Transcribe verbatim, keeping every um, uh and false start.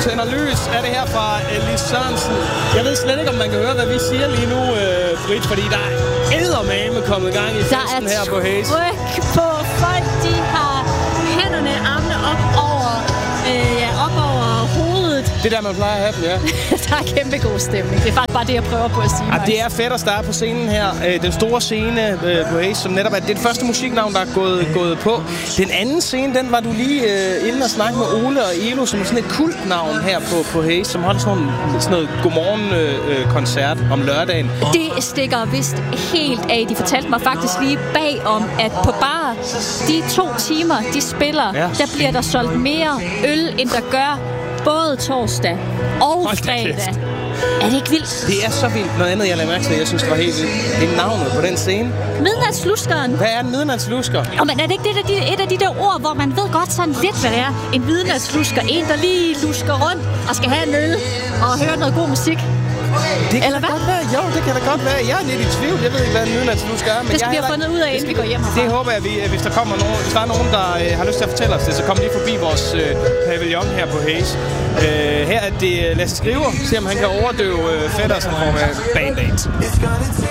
tænder lys er det her fra uh, Lis Sørensen. Jeg ved slet ikke, om man kan høre, hvad vi siger lige nu, uh, Britt, fordi der er eddermame kommet gang i festen her på Haze. Der er tryk på folk, de har hænderne, armene op over, øh, ja, op over hovedet. Det er der, man plejer at have dem, ja. Der er kæmpe god stemning. Det er faktisk bare det, jeg prøver på at sige. Ja, det er fedt at starte på scenen her. Den store scene på Haze, som netop er det første musiknavn, der er gået, gået på. Den anden scene, den var du lige uh, inde og snakke med Ole og Elo, som er sådan et kultnavn her på, på Haze, som holder sådan, sådan noget godmorgen-koncert uh, om lørdagen. Det stikker vist helt af. De fortalte mig faktisk lige bagom, at på bare de to timer, de spiller, ja. Der bliver der solgt mere øl, end der gør både torsdag og fredag. Er det ikke vildt? Det er så vildt. Noget andet, jeg lader mærke til, jeg synes, det var helt vildt. Det er navnet på den scene. Midnatsluskeren. Hvad er en midnatslusker? Oh, men er det ikke det, der, et af de der ord, hvor man ved godt sådan lidt, hvad det er? En midnatslusker. En, der lige lusker rundt og skal have en øl og høre noget god musik. Det kan Eller da hvad? godt være. Jo, det kan da godt være. Jeg er lidt i tvivl. Jeg ved ikke, hvad en midnatslusker er. Men det skal jeg vi have fundet ud af, inden vi går hjem herfra. Det håber jeg, vi, hvis der kommer nogen, hvis der er nogen, der øh, har lyst til at fortælle os det, så kom lige forbi vores øh, pavillon her på Haze. Øh, her er det Lasse Skriver. Se om han kan overdøve øh, fætter, som får med Band-Aid.